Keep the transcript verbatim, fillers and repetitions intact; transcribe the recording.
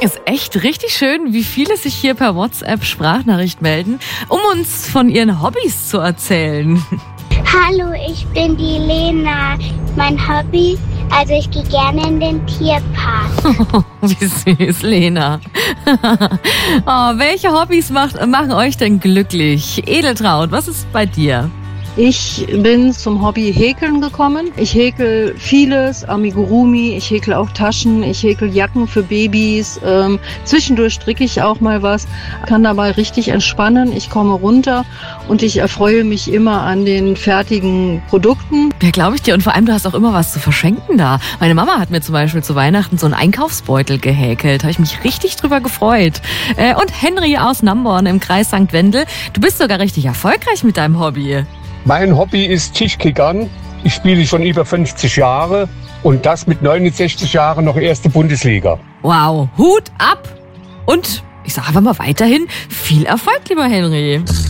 Ist echt richtig schön, wie viele sich hier per WhatsApp-Sprachnachricht melden, um uns von ihren Hobbys zu erzählen. Hallo, ich bin die Lena. Mein Hobby, also ich gehe gerne in den Tierpark. Oh, wie süß, Lena. Oh, welche Hobbys macht, machen euch denn glücklich? Edeltraud, was ist bei dir? Ich bin zum Hobby Häkeln gekommen. Ich häkel vieles, Amigurumi, ich häkel auch Taschen, ich häkel Jacken für Babys. Ähm, zwischendurch stricke ich auch mal was, kann dabei richtig entspannen. Ich komme runter und ich erfreue mich immer an den fertigen Produkten. Ja, glaube ich dir. Und vor allem, du hast auch immer was zu verschenken da. Meine Mama hat mir zum Beispiel zu Weihnachten so einen Einkaufsbeutel gehäkelt. Da habe ich mich richtig drüber gefreut. Äh, und Henry aus Namborn im Kreis Sankt Wendel, du bist sogar richtig erfolgreich mit deinem Hobby. Mein Hobby ist Tischkickern. Ich spiele schon über fünfzig Jahre und das mit neunundsechzig Jahren noch erste Bundesliga. Wow, Hut ab! Und ich sage einfach mal weiterhin viel Erfolg, lieber Henry.